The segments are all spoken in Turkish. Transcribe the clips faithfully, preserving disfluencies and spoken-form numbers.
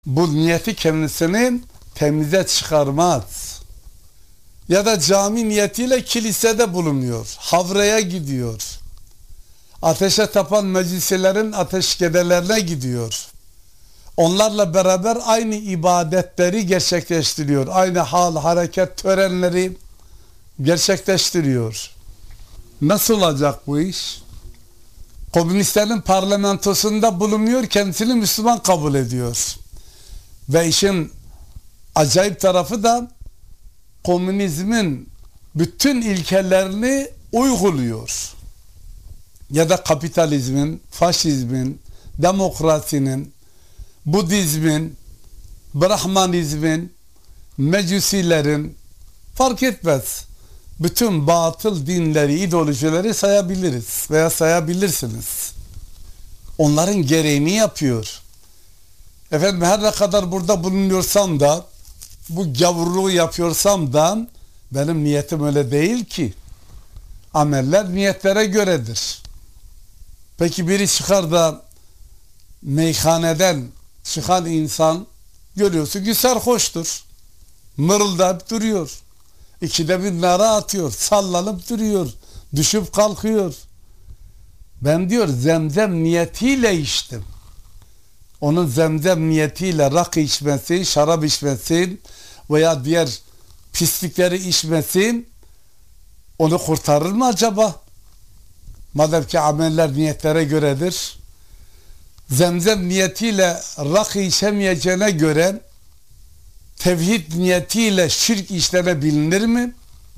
bu niyeti kendisini temize çıkarmaz. Ya da cami niyetiyle kilisede bulunuyor. Havraya gidiyor. Ateşe tapan meclislerin ateşkedelerine gidiyor. Onlarla beraber aynı ibadetleri gerçekleştiriyor. Aynı hal, hareket, törenleri gerçekleştiriyor. Nasıl olacak bu iş? Komünistlerin parlamentosunda bulunuyor, kendisini Müslüman kabul ediyor. Ve işin acayip tarafı da komünizmin bütün ilkelerini uyguluyor. Ya da kapitalizmin, faşizmin, demokrasinin, Budizmin, Brahmanizmin, Mecusilerin, fark etmez, bütün batıl dinleri, ideolojileri sayabiliriz veya sayabilirsiniz. Onların gereğini yapıyor. Efendim, her ne kadar burada bulunuyorsam da, bu gavurluğu yapıyorsam da benim niyetim öyle değil ki. Ameller niyetlere göredir. Peki biri çıkar da meyhaneden çıkan insan görüyorsun ki sarhoştur. Mırıldayıp duruyor. İkide bir nara atıyor. Sallanıp duruyor. Düşüp kalkıyor. Ben diyor zemzem niyetiyle içtim. Onun zemzem niyetiyle rakı içmesi, şarap içmesi veya diğer pislikleri içmesi onu kurtarır mı acaba? Madem ki ameller niyetlere göredir. Zemzem niyetiyle rakı içemeyeceğine göre tevhid niyetiyle şirk işlenebilir mi?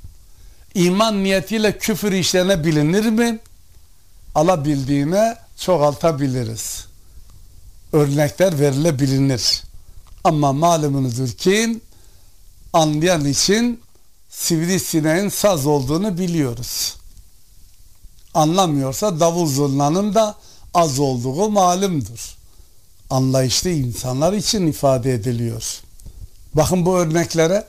İman niyetiyle küfür işlenebilir mi? Alabildiğine çoğaltabiliriz. Örnekler verilebilir. Ama malumunuzdur ki anlayan için sivrisineğin saz olduğunu biliyoruz. Anlamıyorsa davul zurnanın da az olduğu malumdur. Anlayışlı insanlar için ifade ediliyor. Bakın bu örneklere.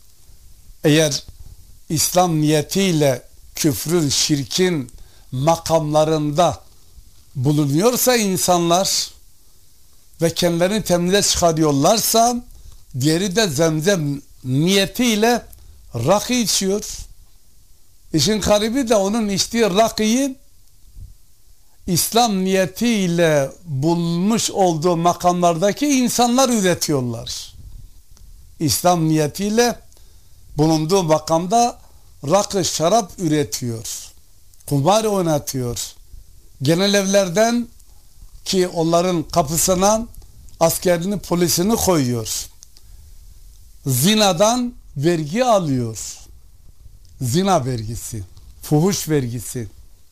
Eğer İslam niyetiyle küfrün, şirkin makamlarında bulunuyorsa insanlar ve kendilerini temize çıkarıyorlarsa, diğeri de zemzem niyetiyle rakı içiyor. İşin garibi de onun içtiği rakıyı İslam niyetiyle bulmuş olduğu makamlardaki insanlar üretiyorlar. İslam niyetiyle bulunduğu makamda rakı, şarap üretiyor. Kumar oynatıyor. Genel evlerden ki onların kapısına askerini, polisini koyuyor. Zinadan vergi alıyor. Zina vergisi, fuhuş vergisi.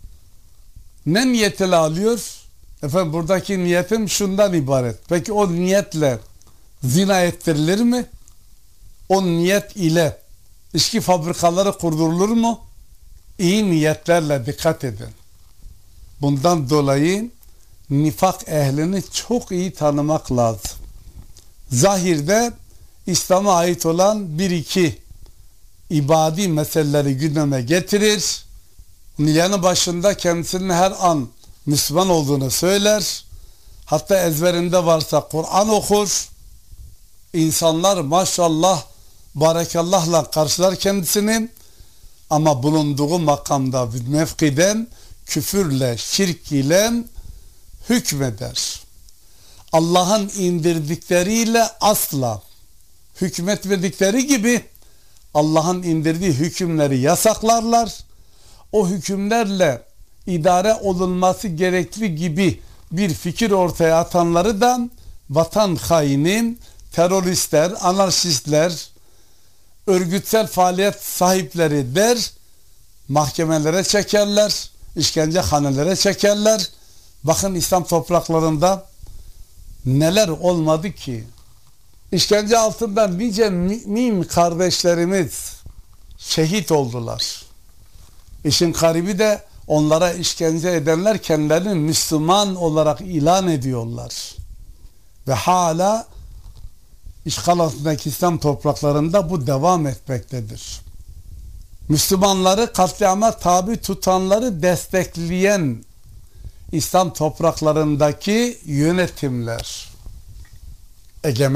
Ne niyetle alıyor? Efendim, buradaki niyetim şundan ibaret. Peki o niyetle zina ettirilir mi? O niyet ile içki fabrikaları kurdurulur mu? İyi niyetlerle, dikkat edin. Bundan dolayı nifak ehlini çok iyi tanımak lazım. Zahirde İslam'a ait olan bir iki ibadi meseleleri gündeme getirir. Yanı başında kendisinin her an Müslüman olduğunu söyler. Hatta ezberinde varsa Kur'an okur. İnsanlar maşallah, barekallahla karşılar kendisini. Ama bulunduğu makamda, mevkiden küfürle, şirk ile hükmeder. Allah'ın indirdikleriyle asla hükmetmedikleri gibi Allah'ın indirdiği hükümleri yasaklarlar. O hükümlerle idare olunması gerekli gibi bir fikir ortaya atanları da vatan haini, teröristler, anarşistler, örgütsel faaliyet sahipleri der, mahkemelere çekerler, işkencehanelere çekerler. Bakın İslam topraklarında neler olmadı ki? İşkence altında nice mümin kardeşlerimiz şehit oldular. İşin garibi de onlara işkence edenler kendilerini Müslüman olarak ilan ediyorlar. Ve hala işgal altındaki İslam topraklarında bu devam etmektedir. Müslümanları katliama tabi tutanları destekleyen İslam topraklarındaki yönetimler, egemen